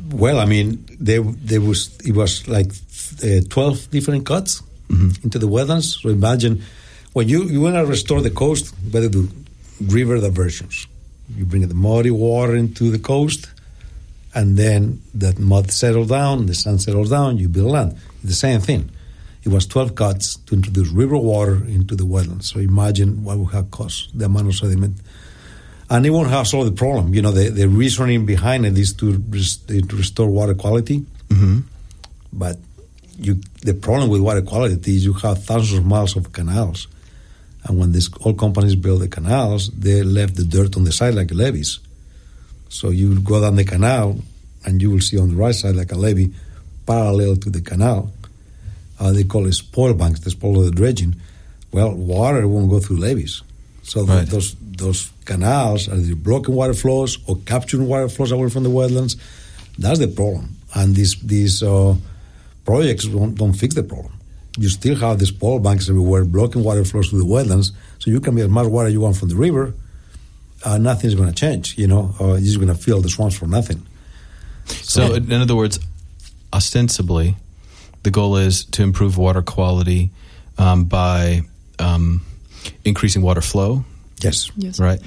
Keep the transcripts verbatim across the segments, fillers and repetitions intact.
Well, I mean, there there was it was like uh, twelve different cuts mm-hmm. into the wetlands. So imagine when you, you want to restore the coast, you better do river diversions. You bring the muddy water into the coast, and then that mud settles down, the sand settles down, you build land. The same thing. It was twelve cuts to introduce river water into the wetlands. So imagine what would have cost, the amount of sediment. And it won't have solved the problem. You know, the, the reasoning behind it is to, res, to restore water quality. Mm-hmm. But you, the problem with water quality is you have thousands of miles of canals. And when these oil companies build the canals, they left the dirt on the side like levees. So you go down the canal, and you will see on the right side like a levee parallel to the canal. Uh, they call it spoil banks, the spoil of the dredging. Well, water won't go through levees. So right. the, those those canals are either blocking water flows or capturing water flows away from the wetlands. That's the problem. And these these uh, projects don't, don't fix the problem. You still have these spoil banks everywhere blocking water flows to the wetlands, so you can get as much water you want from the river. Uh, nothing's going to change, you know. Uh, you're just going to fill the swamps for nothing. So, so, in other words, ostensibly, the goal is to improve water quality um, by um, increasing water flow. Yes. Yes. Right.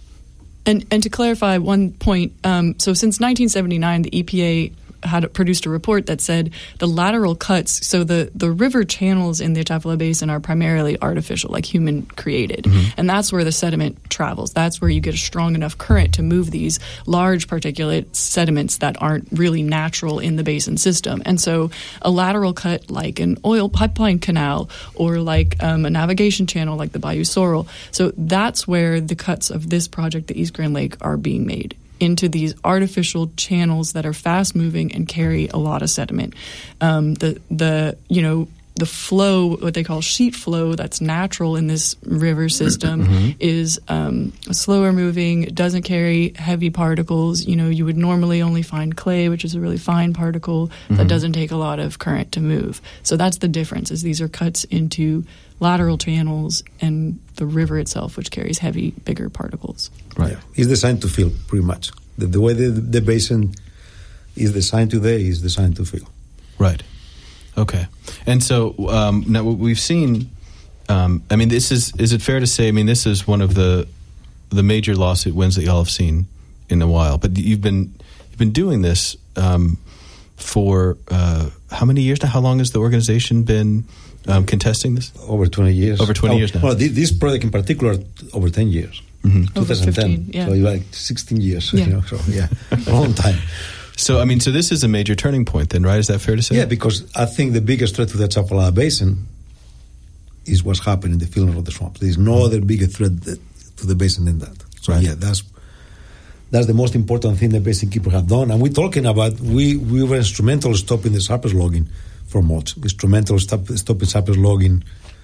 And and to clarify one point, um, so since nineteen seventy-nine, the E P A had produced a report that said the lateral cuts, so the, the river channels in the Atchafalaya Basin are primarily artificial, like human created. Mm-hmm. And that's where the sediment travels. That's where you get a strong enough current to move these large particulate sediments that aren't really natural in the basin system. And so a lateral cut like an oil pipeline canal or like um, a navigation channel like the Bayou Sorrel. So that's where the cuts of this project, the East Grand Lake, are being made, into these artificial channels that are fast-moving and carry a lot of sediment. Um, the the you know the flow, what they call sheet flow, that's natural in this river system, mm-hmm. is um, slower moving. It doesn't carry heavy particles. You know, you would normally only find clay, which is a really fine particle mm-hmm. that doesn't take a lot of current to move. So that's the difference. Is these are cuts into lateral channels and the river itself, which carries heavy, bigger particles. Right. Yeah. It's designed to fill, pretty much. The, the way the, the basin is designed today is designed to fill. Right. Okay. And so um, now what we've seen, um, I mean, this is, is it fair to say, I mean, this is one of the the major lawsuit wins that y'all have seen in a while, but you've been you've been doing this um, for uh, how many years now? How long has the organization been um, contesting this? Over twenty years. Over twenty oh, years now. Well, this project in particular, over ten years. Mm-hmm. twenty ten. fifteen, yeah. So like sixteen years. Yeah. You know, so yeah, a long time. So, I mean, so this is a major turning point then, right? Is that fair to say? Yeah, because I think the biggest threat to the Atchafalaya Basin is what's happening in the filling of the swamps. There's no other bigger threat that, to the basin than that. So, right. yeah, that's that's the most important thing the basin keepers have done. And we're talking about, we, we were instrumental in stopping the sappers logging for mulch, instrumental in stop, stopping sappers logging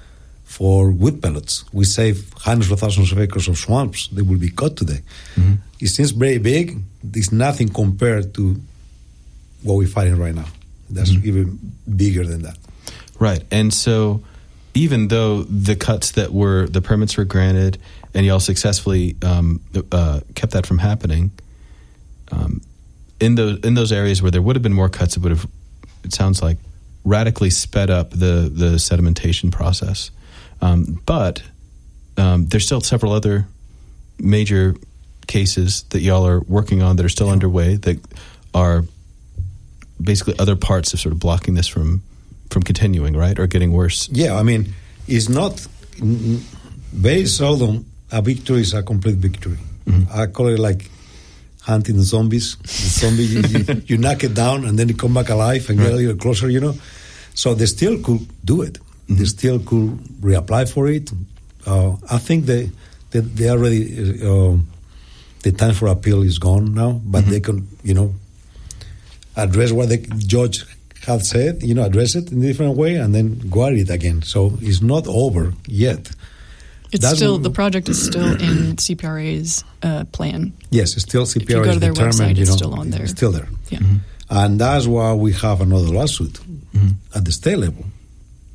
for wood pellets. We save hundreds of thousands of acres of swamps that will be cut today. Mm-hmm. It seems very big. It's nothing compared to what we're fighting right now. That's mm-hmm. even bigger than that. Right. And so even though the cuts that were, the permits were granted and y'all successfully um, uh, kept that from happening, um, in those in those areas where there would have been more cuts, it would have, it sounds like, radically sped up the, the sedimentation process. Um, but um, there's still several other major cases that y'all are working on that are still yeah. underway that are basically other parts of sort of blocking this from from continuing, right, or getting worse. Yeah, I mean, it's not very seldom a victory is a complete victory. Mm-hmm. I call it like hunting the zombies. The zombie, you, you, you knock it down and then you come back alive and right. get a little closer, you know. So they still could do it. Mm-hmm. They still could reapply for it. Uh, I think they they, they already uh, the time for appeal is gone now, but mm-hmm. they can, you know, address what the judge had said, you know, address it in a different way, and then go at it again. So it's not over yet. It's That's still what, the project is still in C P R A's uh, plan. Yes, it's still C P R A is determined. If you go to their website, you it's know, still on there. It's still there. Yeah, mm-hmm. And that's why we have another lawsuit mm-hmm. at the state level,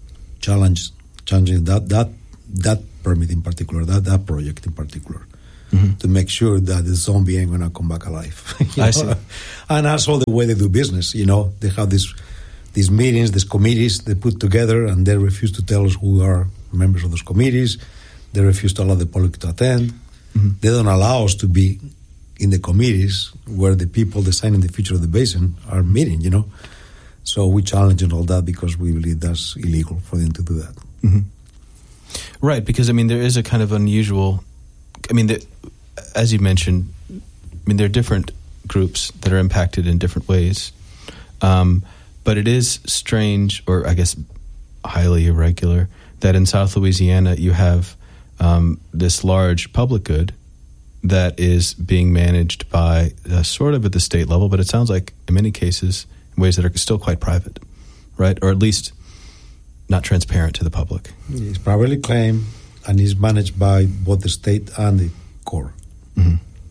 challenge challenging that that that permit in particular, that that project in particular. mm-hmm. to make sure that the zombie ain't gonna come back alive. I see. And that's all the way they do business. You know, they have these these meetings, these committees they put together, and they refuse to tell us who are members of those committees. They refuse to allow the public to attend. Mm-hmm. They don't allow us to be in the committees where the people designing the future of the basin are meeting, you know. So we challenge all that because we believe that's illegal for them to do that. Mm-hmm. Right, because, I mean, there is a kind of unusual... I mean, the, as you mentioned, I mean, there are different groups that are impacted in different ways. Um, but it is strange, or I guess highly irregular, that in South Louisiana you have um, this large public good that is being managed by uh, sort of at the state level, but it sounds like in many cases in ways that are still quite private, right? Or at least not transparent to the public. It's privately claimed and is managed by both the state and the Corps. Mm-hmm.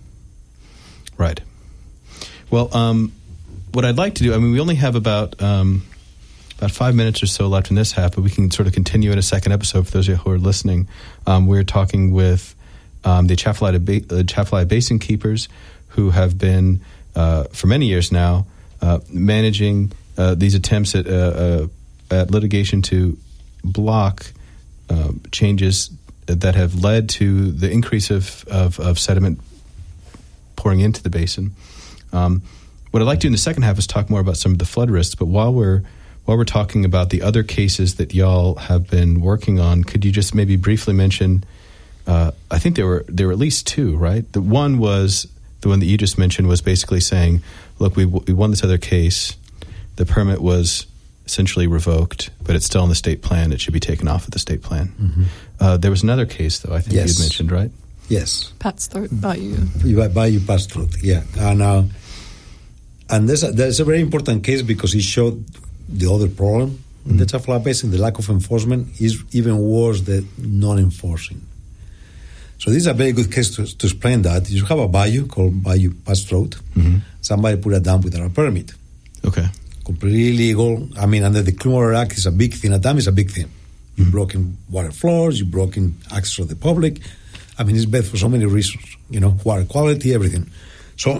Right. Well, um, what I'd like to do, I mean, we only have about um, about five minutes or so left in this half, but we can sort of continue in a second episode for those of you who are listening. Um, we're talking with Um, the Atchafalaya, ba- uh, Atchafalaya Basin Keepers, who have been, uh, for many years now, uh, managing uh, these attempts at, uh, uh, at litigation to block uh, changes that have led to the increase of, of, of sediment pouring into the basin. Um, what I'd like to do in the second half is talk more about some of the flood risks, but while we're while we're talking about the other cases that y'all have been working on, could you just maybe briefly mention... Uh, I think there were there were at least two, right? The one was the one that you just mentioned was basically saying, "Look, we we won this other case. The permit was essentially revoked, but it's still in the state plan. It should be taken off of the state plan." Mm-hmm. Uh, there was another case, though. I think yes. you'd mentioned, right? Yes, Pat's Throat, Bayou. Bayou Pat's Throat, yeah, and uh, and there's a, there's a very important case because it showed the other problem mm-hmm. in the Atchafalaya Basin. The lack of enforcement is even worse than non-enforcing. So this is a very good case to, to explain that. You have a bayou called Bayou Pat's Throat. Mm-hmm. Somebody put a dam without a permit. Okay. Completely illegal. I mean, under the Clean Water Act, it's a big thing. A dam is a big thing. Mm-hmm. You're blocking water floors. You're blocking access of the public. I mean, it's bad for so many reasons. You know, water quality, everything. So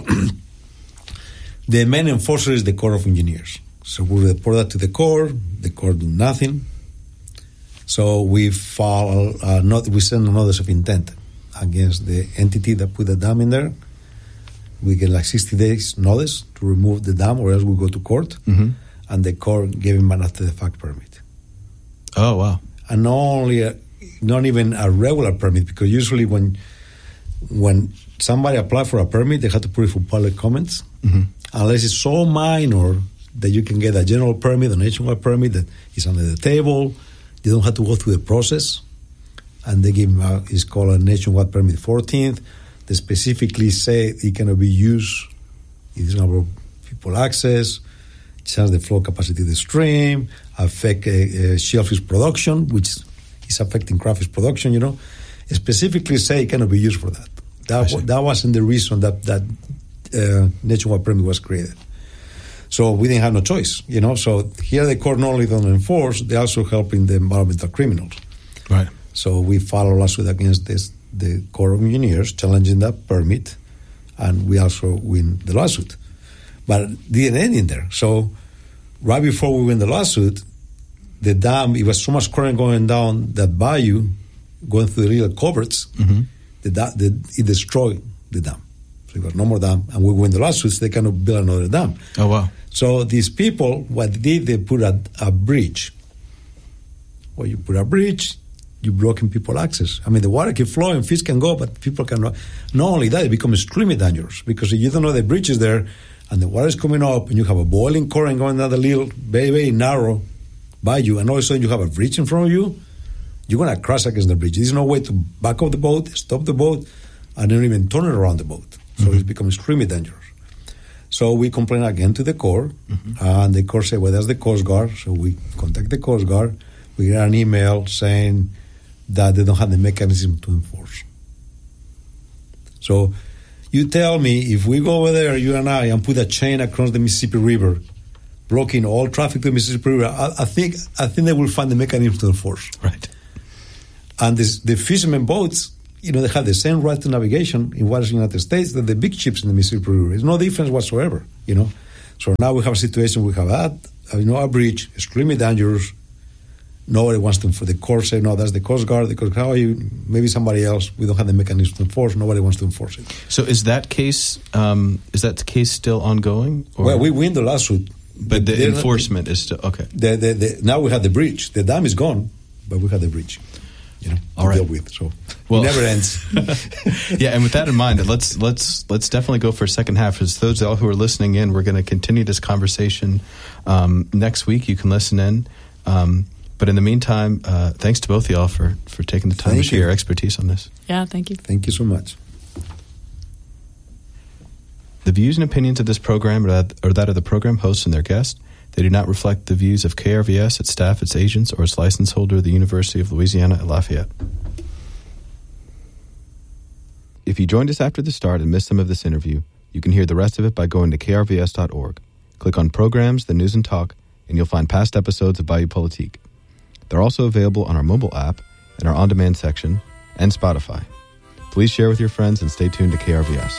the main enforcer is the Corps of Engineers. So we report that to the Corps. The Corps do nothing. So we file, uh, not, we send a notice of intent against the entity that put the dam in there. We get like sixty days notice to remove the dam, or else we go to court. Mm-hmm. And the court gave him an after-the-fact permit. Oh, wow. And not only, a, not even a regular permit, because usually when when somebody applies for a permit, they have to put it for public comments. Mm-hmm. Unless it's so minor that you can get a general permit, a nationwide permit that is under the table. They don't have to go through the process. And they give uh, it's called a nationwide permit fourteenth. They specifically say it cannot be used if there's no people access, change the flow capacity of the stream, affect uh, uh, shellfish production, which is affecting crawfish production, you know. It specifically say it cannot be used for that. That, w- that wasn't the reason that that uh, nationwide permit was created. So we didn't have no choice, you know. So here the court not only don't enforce, they also helping the environmental criminals. Right. So we filed a lawsuit against this, the Corps of Engineers, challenging that permit, and we also win the lawsuit. But it didn't end in there. So right before we win the lawsuit, the dam, it was so much current going down that bayou, going through the little culverts, mm-hmm. the, the, it destroyed the dam. So it was no more dam, and we win the lawsuit, so they cannot build another dam. Oh, wow. So these people, what they did, they put a, a bridge. Well, you put a bridge, you're blocking people access. I mean, the water can flow and fish can go, but people cannot. Not only that, it becomes extremely dangerous, because if you don't know the bridge is there and the water is coming up and you have a boiling current going down the little, very, very narrow bayou, and all of a sudden you have a bridge in front of you, you're going to crash against the bridge. There's no way to back up the boat, stop the boat, and then even turn it around the boat. So mm-hmm. it's become extremely dangerous. So we complain again to the Corps, mm-hmm. and the Corps say, well, that's the Coast Guard. So we contact the Coast Guard. We get an email saying that they don't have the mechanism to enforce. So you tell me, if we go over there, you and I, and put a chain across the Mississippi River, blocking all traffic to the Mississippi River, I, I think I think they will find the mechanism to enforce. Right. And this, the fishermen boats, you know, they have the same right to navigation in what is the United States that the big ships in the Mississippi River. There's no difference whatsoever, you know. So now we have a situation, we have had, you know, a breach, extremely dangerous. Nobody wants to, for the court say, no, that's the Coast Guard, because how are you, maybe somebody else, we don't have the mechanism to enforce, nobody wants to enforce it. So is that case, um, is that case still ongoing? Or? Well, we win the lawsuit. But the They're enforcement not, is still, okay. The, the, the, now we have the breach. The dam is gone, but we have the breach, you know, All to right. deal with. So well, it never ends. Yeah, and with that in mind, let's let's let's definitely go for a second half. As those all who are listening in, we're going to continue this conversation um, next week. You can listen in. Um, But in the meantime, uh, thanks to both of y'all for, for taking the time thank to share you. your expertise on this. Yeah, thank you. Thank you so much. The views and opinions of this program are that, are that of the program hosts and their guests. They do not reflect the views of K R V S, its staff, its agents, or its license holder, the University of Louisiana at Lafayette. If you joined us after the start and missed some of this interview, you can hear the rest of it by going to K R V S dot org. Click on Programs, then News and Talk, and you'll find past episodes of Bayou Politique. They're also available on our mobile app, in our on-demand section, and Spotify. Please share with your friends and stay tuned to K R V S.